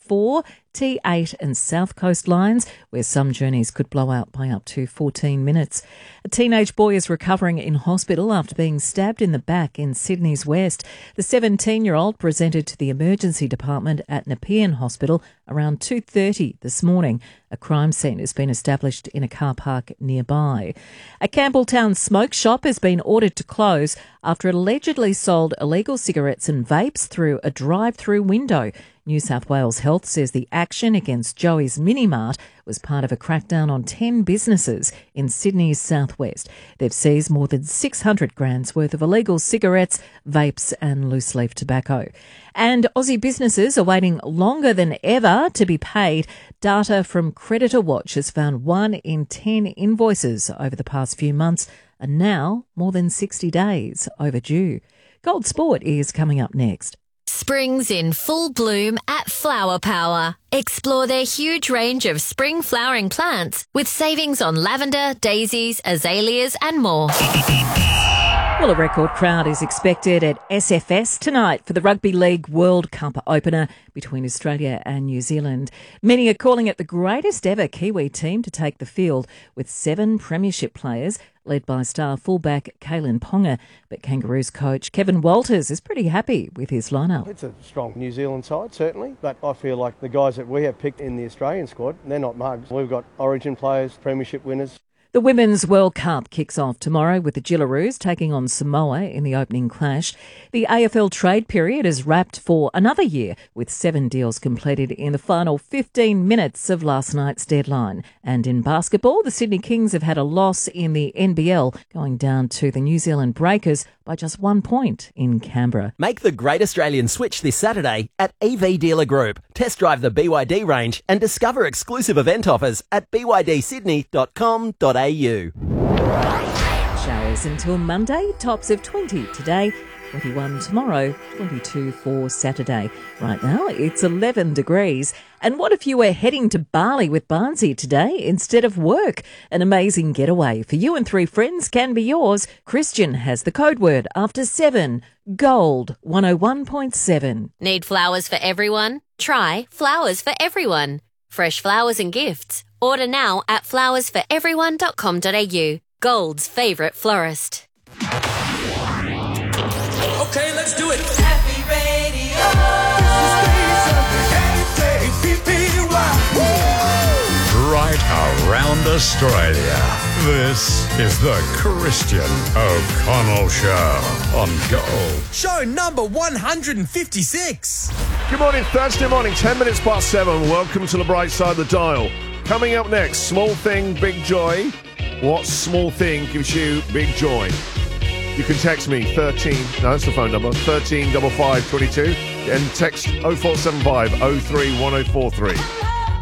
A4, T8 and South Coast lines, where some journeys could blow out by up to 14 minutes. A teenage boy is recovering in hospital after being stabbed in the back in Sydney's West. The 17-year-old presented to the emergency department at Nepean Hospital around 2:30 this morning. A crime scene has been established in a car park nearby. A Campbelltown smoke shop has been ordered to close after it allegedly sold illegal cigarettes and vapes through a drive-through window. New South Wales Health says the action against Joey's Mini Mart was part of a crackdown on 10 businesses in Sydney's southwest. They've seized more than 600 grand's worth of illegal cigarettes, vapes and loose-leaf tobacco. And Aussie businesses are waiting longer than ever to be paid. Data from Creditor Watch has found 1 in 10 invoices over the past few months are now more than 60 days overdue. Gold Sport is coming up next. Spring's in full bloom at Flower Power. Explore their huge range of spring flowering plants with savings on lavender, daisies, azaleas and more. Well, a record crowd is expected at SFS tonight for the Rugby League World Cup opener between Australia and New Zealand. Many are calling it the greatest ever Kiwi team to take the field, with 7 premiership players led by star fullback Kalen Ponga. But Kangaroos coach Kevin Walters is pretty happy with his lineup. It's a strong New Zealand side, certainly, but I feel like the guys that we have picked in the Australian squad, they're not mugs. We've got Origin players, premiership winners. The Women's World Cup kicks off tomorrow with the Gillaroos taking on Samoa in the opening clash. The AFL trade period is wrapped for another year, with 7 deals completed in the final 15 minutes of last night's deadline. And in basketball, the Sydney Kings have had a loss in the NBL, going down to the New Zealand Breakers by just 1 point in Canberra. Make the Great Australian Switch this Saturday at EV Dealer Group. Test drive the BYD range and discover exclusive event offers at bydsydney.com.au. Showers until Monday, tops of 20 today, 21 tomorrow, 22 for Saturday. Right now, it's 11 degrees. And what if you were heading to Bali with Barnsey today instead of work? An amazing getaway for you and 3 friends can be yours. Christian has the code word after 7. Gold 101.7. Need flowers for everyone? Try Flowers for Everyone. Fresh flowers and gifts. Order now at flowersforeveryone.com.au. Gold's favourite florist. Okay, let's do it. Happy Radio. Right around Australia. This is the Christian O'Connell Show on Gold. Show number 156. Good morning, Thursday morning, 10 minutes past 7. Welcome to the bright side of the dial. Coming up next, small thing, big joy. What small thing gives you big joy? You can text me, that's the phone number, 13 55 22, and text 0475 03 1043.